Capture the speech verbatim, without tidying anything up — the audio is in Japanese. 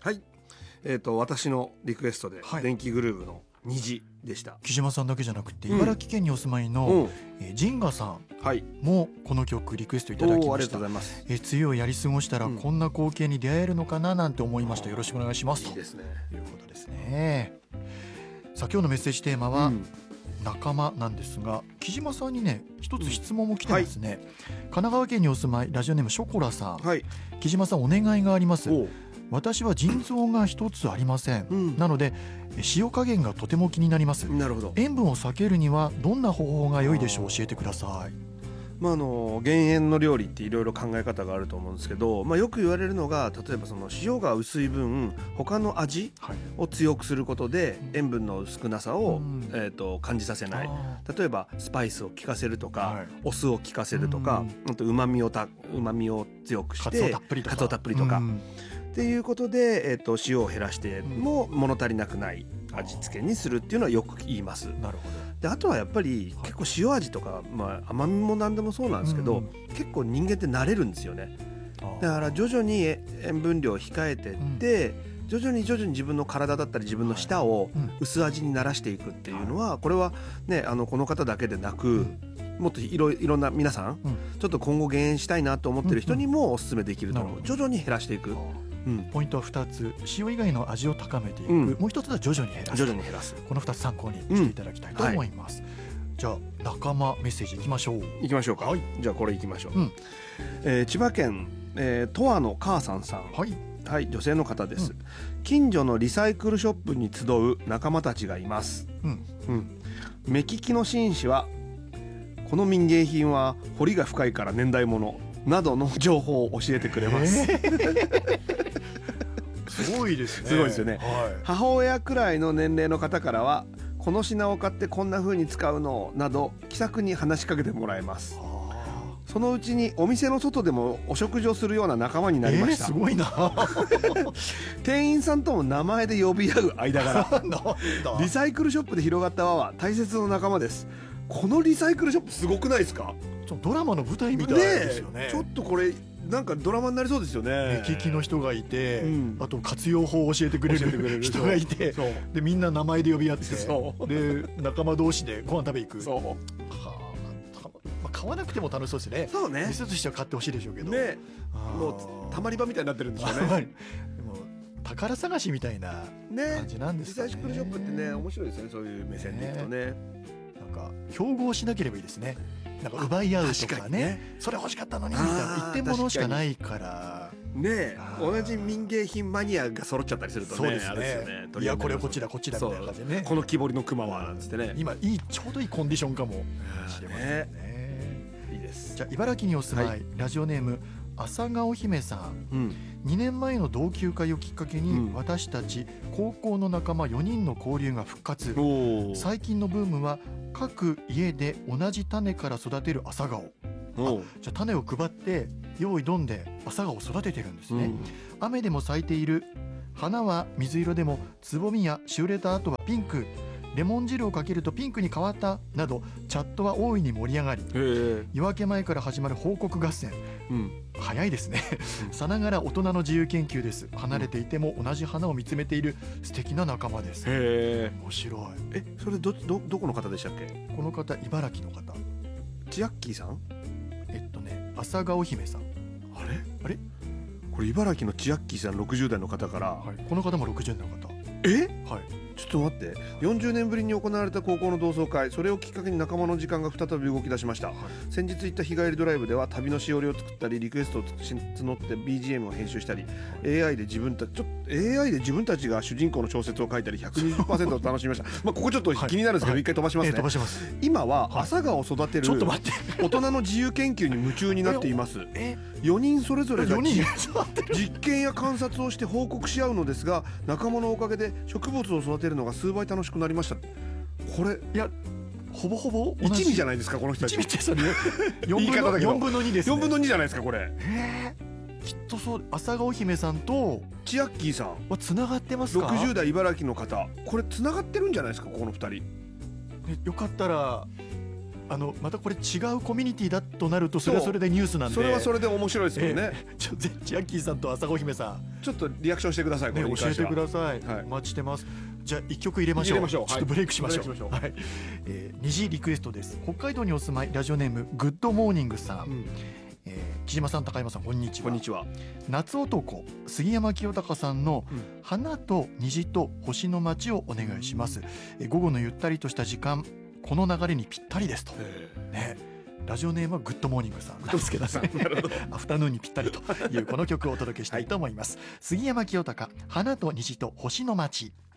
はい、えー、と私のリクエストで、はい、電気グルーヴの虹でした。 木島さんだけじゃなくて、うん、茨城県にお住まいの、うんえー、ジンガさんもこの曲リクエストいただきました。 ありがとうございます。 えー、梅雨をやり過ごしたらこんな光景に出会えるのかななんて思いました、うん、よろしくお願いします。 いいですね。 ということですね。さあ今日のメッセージテーマは、うん仲間なんですが、木島さんにね一つ質問も来てますね、うんはい、神奈川県にお住まいラジオネームショコラさん、はい、木島さんお願いがあります。私は腎臓が一つありません、うん、なので塩加減がとても気になります。 なるほど。 塩分を避けるにはどんな方法が良いでしょう、教えてください。 まあ、あの減塩の料理っていろいろ考え方があると思うんですけど、まあ、よく言われるのが例えばその塩が薄い分他の味を強くすることで塩分の少なさを、うんえー、と感じさせない。例えばスパイスを効かせるとか、はい、お酢を効かせるとか、あと旨味をた旨味を強くしてカツオたっぷりとか、 カツオたっぷりとか、うん、っていうことで、えー、と塩を減らしても物足りなくない味付けにするっていうのはよく言います。 なるほど。 であとはやっぱり結構塩味とか、まあ、甘みも何でもそうなんですけど、うん、結構人間って慣れるんですよね。だから徐々に塩分量を控えていって、うん、徐々に徐々に自分の体だったり自分の舌を薄味に慣らしていくっていうのは、はい、これは、ね、あのこの方だけでなく、うん、もっといろいろな皆さん、うん、ちょっと今後減塩したいなと思ってる人にもおすすめできると思う、うん、徐々に減らしていく。うん、 ポイントはふたつ、塩以外の味を高めていく、うん、もう一つは徐々に減らす、 徐々に減らす。 このふたつ参考にしていただきたいと思います、うんはい、じゃあ仲間メッセージいきましょう。 いきましょうか、はい、じゃあこれいきましょう、うんえー、千葉県、えー、十和の母さんさん、はいはい、女性の方です、うん、近所のリサイクルショップに集う仲間たちがいます、うんうん、目利きの紳士はこの民芸品は彫りが深いから年代物などの情報を教えてくれます、えーすごいですね。 すごいですよね、はい、母親くらいの年齢の方からはこの品を買ってこんな風に使うのなど気さくに話しかけてもらえます。そのうちにお店の外でもお食事をするような仲間になりました、 えー、すごいな店員さんとも名前で呼び合う間柄リサイクルショップで広がった輪は大切な仲間です。このリサイクルショップすごくないですか。 ちょドラマの舞台みたいですよね。 ちょっとこれなんかドラマになりそうですよね。 目利きの人がいて、うん、あと活用法を教えてくれる人がいて、でみんな名前で呼び合ってで仲間同士でご飯食べ行く。そうはあ、まあ、買わなくても楽しそうですね。そうね、店としては買ってほしいでしょうけど、ね、 もうたまり場みたいになってるんでしょうねでも宝探しみたいな感じなんですかね。 リサイクルショップってね面白いですよね、そういう目線でいくとね。 なんか競合しなければいいですね。なんか奪い合うとか ね, ねそれ欲しかったのにみたいな一点物しかないからね、同じ民芸品マニアが揃っちゃったりするとね。 そうですね、あれですよね。いやこれこっちだこっちだみたいな感じでね。 この木彫りの熊はなんつってね、 今いいちょうどいいコンディションかもしれませんね。いいです。じゃあ茨城にお住まい、はい、ラジオネーム朝顔姫さん、うん、にねんまえの同級会をきっかけに、うん、私たち高校の仲間よにんの交流が復活。最近のブームは各家で同じ種から育てる朝顔。あじゃあ種を配って用意どんで朝顔を育ててるんですね、うん、雨でも咲いている花は水色でもつぼみやしおれた後はピンク、レモン汁をかけるとピンクに変わったなどチャットは大いに盛り上がり、夜明け前から始まる報告合戦、うん、早いですねさながら大人の自由研究です。離れていても同じ花を見つめている素敵な仲間です。へー面白い。 えそれ ど, ど, どこの方でしたっけ。 この方茨城の方。 千秋さん。 えっとね朝顔姫さん。 あれあれこれ茨城の千秋さんろくじゅう代の方から、 はい、この方もろくじゅう代の方。 えはいちょっと待って、よんじゅうねんぶりに行われた高校の同窓会、それをきっかけに仲間の時間が再び動き出しました、はい、先日行った日帰りドライブでは旅のしおりを作ったりリクエストを募って ビージーエム を編集したり、はい、エーアイ で自分たちちょっと エーアイ で自分たちが主人公の小説を書いたり ひゃくにじゅっパーセント を楽しみましたまあここちょっと気になるんですけど、はい、一回飛ばしますね、えー、飛ばします。今は朝顔を育てる、はい、ちょっと待って大人の自由研究に夢中になっていますえよにんそれぞれが実験や観察をして報告し合うのですが、仲間のおかげで植物を育てるのが数倍楽しくなりました。これいやほぼほぼ一味じゃないですかこの人たち。一味ってそれ言い方だけどよんぶんのにですね。よんぶんのにじゃないですかこれ。えー、きっとそう朝顔姫さんと千秋さんはつながってますか。ろくじゅう代茨城の方、これつながってるんじゃないですかこのふたり。えよかったらあのまたこれ違うコミュニティだとなるとそれはそれでニュースなんで、 それはそれで面白いですよね、 えー、ちょぜちあきーさんと朝子姫さんちょっとリアクションしてください、これね、 に関しては教えてください、 はい、 お待ちしてます。じゃあ一曲入れましょう。 入れましょう、 ちょっとブレイクしましょう。 はい、 はい、えー、二次リクエストです。北海道にお住まいラジオネームグッドモーニングさん、うん、えー、木島さん高山さんこんにちは。 こんにちは。 夏男杉山清隆さんの、うん、花と虹と星の街をお願いします、えー、午後のゆったりとした時間この流れにぴったりですと、ね、ラジオネームはグッドモーニングさんなんですけど、ね、アフタヌーンにぴったりというこの曲をお届けしたいと思います、はい、杉山清隆花と虹と星の街。